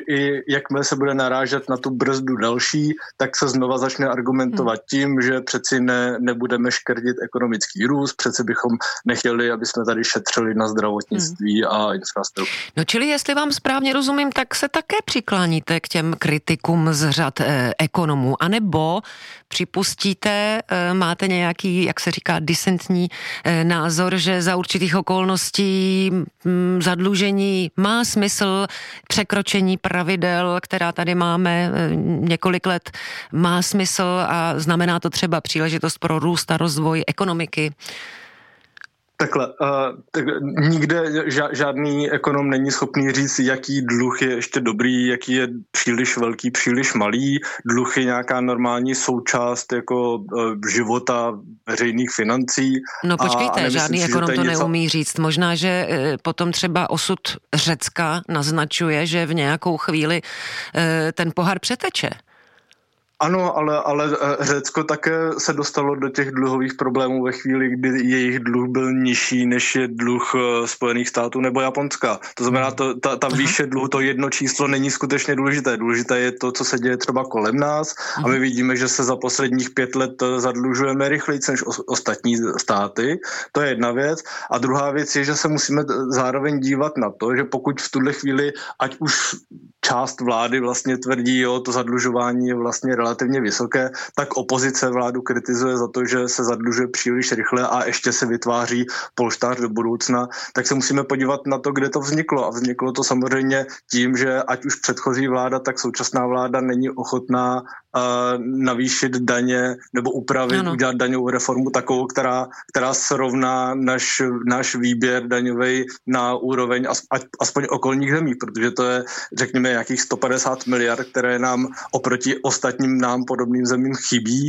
jakmile se bude narážet na tu brzdu další, tak se znova začne argumentovat tím, že přeci nebudeme škrtit ekonomický růst, přeci bychom nechtěli, aby jsme tady šetřili na zdravotnictví a infrastrukturu. No čili jestli vám správně rozumím, tak se také přikláníte k těm kritikům z řad ekonomů, anebo připustíte, máte nějaký, jak se říká, disentní názor, že za určitých okolností zadlužení má smysl, překročení pravidel, která tady máme několik let, má smysl a znamená to třeba příležitost pro růst a rozvoj ekonomiky? Takhle, nikde žádný ekonom není schopný říct, jaký dluh je ještě dobrý, jaký je příliš velký, příliš malý. Dluh je nějaká normální součást jako života veřejných financí. No počkejte, žádný ekonom to neumí říct. Možná, že potom třeba osud Řecka naznačuje, že v nějakou chvíli ten pohár přeteče. Ano, ale Řecko také se dostalo do těch dluhových problémů ve chvíli, kdy jejich dluh byl nižší, než je dluh Spojených států nebo Japonska. To znamená, ta výše dluhu, to jedno číslo není skutečně důležité. Důležité je to, co se děje třeba kolem nás a my vidíme, že se za posledních 5 let zadlužujeme rychleji než ostatní státy. To je jedna věc. A druhá věc je, že se musíme zároveň dívat na to, že pokud v tuhle chvíli, ať už část vlády vlastně tvrdí, jo, to zadlužování je vlastně relativně vysoké, tak opozice vládu kritizuje za to, že se zadlužuje příliš rychle a ještě se vytváří polštář do budoucna, tak se musíme podívat na to, kde to vzniklo. A vzniklo to samozřejmě tím, že ať už předchozí vláda, tak současná vláda není ochotná navýšit daně nebo udělat daňovou reformu takovou, která srovná náš výběr daňový na úroveň aspoň okolních zemí, protože to je, řekněme, nějakých 150 miliard, které nám oproti ostatním nám podobným zemím chybí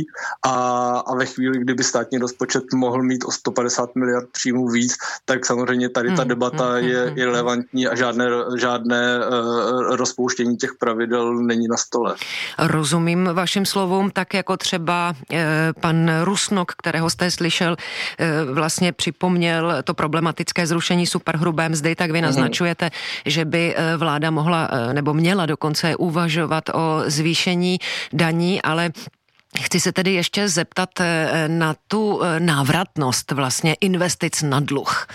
a ve chvíli, kdyby státní rozpočet mohl mít o 150 miliard příjmů víc, tak samozřejmě tady ta debata je relevantní a žádné rozpouštění těch pravidel není na stole. Rozumím vašim slovům, tak jako třeba pan Rusnok, kterého jste slyšel, vlastně připomněl to problematické zrušení superhrubé mzdy, tak vy naznačujete, že by vláda mohla nebo měla dokonce uvažovat o zvýšení daní, ale chci se tedy ještě zeptat na tu návratnost vlastně investic na dluh.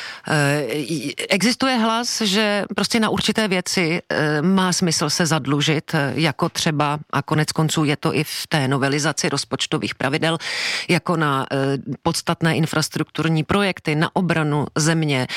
Existuje hlas, že prostě na určité věci má smysl se zadlužit, jako třeba, a konec konců je to i v té novelizaci rozpočtových pravidel, jako na podstatné infrastrukturní projekty, na obranu země.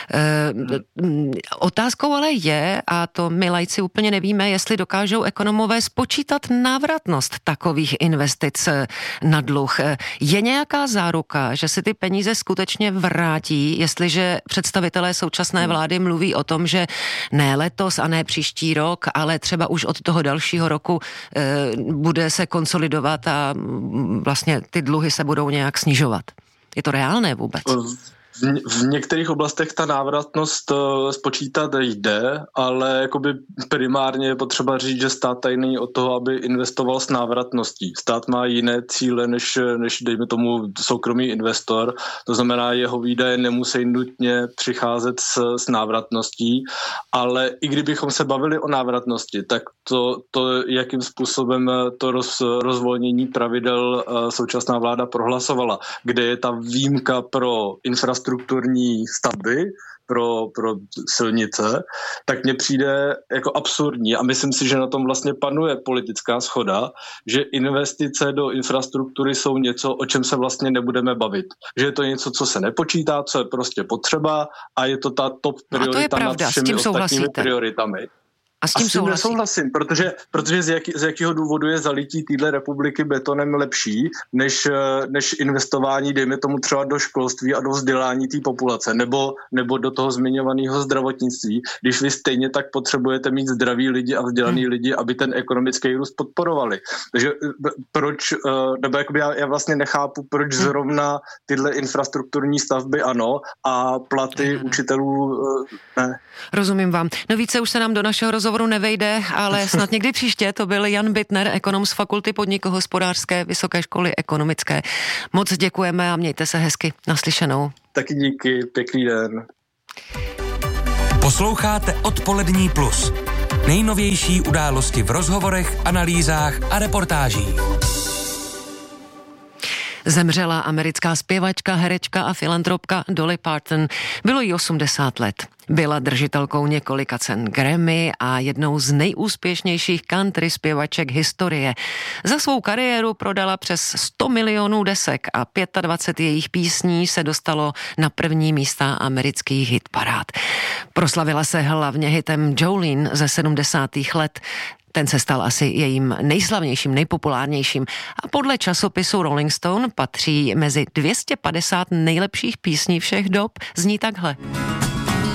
Otázkou ale je, a to my laici úplně nevíme, jestli dokážou ekonomové spočítat návratnost takových investic na dluh. Je nějaká záruka, že se ty peníze skutečně vrátí, jestliže představitelé současné vlády mluví o tom, že ne letos a ne příští rok, ale třeba už od toho dalšího roku bude se konsolidovat a vlastně ty dluhy se budou nějak snižovat. Je to reálné vůbec? V některých oblastech ta návratnost spočítat jde, ale jakoby primárně je potřeba říct, že stát tady není od toho, aby investoval s návratností. Stát má jiné cíle, než dejme tomu soukromý investor. To znamená, jeho výdaje nemusí nutně přicházet s návratností, ale i kdybychom se bavili o návratnosti, tak to jakým způsobem to rozvolnění pravidel současná vláda prohlasovala, kde je ta výjimka pro infrastrukturní stavby, pro silnice, tak mně přijde jako absurdní a myslím si, že na tom vlastně panuje politická shoda, že investice do infrastruktury jsou něco, o čem se vlastně nebudeme bavit. Že je to něco, co se nepočítá, co je prostě potřeba a je to ta top priorita nad všemi ostatními prioritami. A s tím nesouhlasím, protože z jakého důvodu je zalití téhle republiky betonem lepší, než investování, dejme tomu třeba do školství a do vzdělání té populace, nebo do toho zmiňovaného zdravotnictví, když vy stejně tak potřebujete mít zdraví lidi a vzdělaný lidi, aby ten ekonomický růst podporovali. Takže proč, nebo jakoby já vlastně nechápu, proč zrovna tyhle infrastrukturní stavby ano a platy učitelů ne. Rozumím vám. No více už se nám do našeho rozhovoru nevejde, ale snad někdy příště. To byl Jan Bittner, ekonom z Fakulty podnikohospodářské Vysoké školy ekonomické. Moc děkujeme a mějte se hezky. Naslyšenou. Taky díky, pěkný den. Posloucháte Odpolední plus. Nejnovější události v rozhovorech, analýzách a reportážích. Zemřela americká zpěvačka, herečka a filantropka Dolly Parton. Bylo jí 80 let. Byla držitelkou několika cen Grammy a jednou z nejúspěšnějších country zpěvaček historie. Za svou kariéru prodala přes 100 milionů desek a 25 jejich písní se dostalo na první místa amerických hitparád. Proslavila se hlavně hitem Jolene ze 70. let. Ten se stal asi jejím nejslavnějším, nejpopulárnějším a podle časopisu Rolling Stone patří mezi 250 nejlepších písní všech dob. Zní takhle.